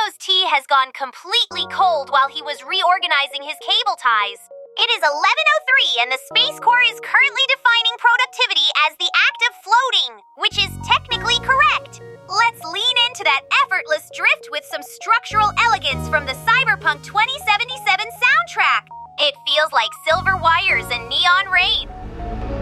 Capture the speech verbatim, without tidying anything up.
Pluto's tea has gone completely cold while he was reorganizing his cable ties. It is eleven oh three and the Space Corps is currently defining productivity as the act of floating, which is technically correct. Let's lean into that effortless drift with some structural elegance from the